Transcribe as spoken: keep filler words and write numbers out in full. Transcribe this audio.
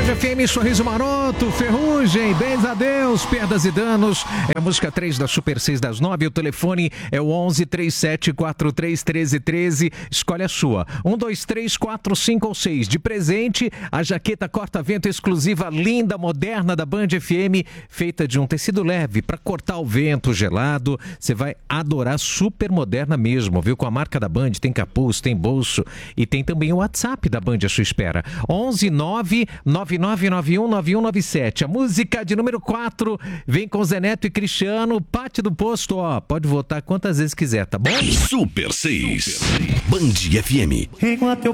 Band F M, Sorriso Maroto, Ferrugem, bens a Deus, perdas e danos. É a música três da Super seis das nove. O telefone é o onze, trinta e sete, quarenta e três, treze, treze. Escolhe a sua. um, dois, três, quatro, cinco ou seis. De presente, a jaqueta corta-vento exclusiva, linda, moderna da Band F M, feita de um tecido leve para cortar o vento gelado. Você vai adorar, super moderna mesmo, viu? Com a marca da Band, tem capuz, tem bolso e tem também o WhatsApp da Band à sua espera. onze nove nove nove nove um nove um nove sete. A música de número quatro vem com Zé Neto e Cristiano. Pátio do Posto, ó, pode votar quantas vezes quiser, tá bom? Super seis, Band F M. Enquanto eu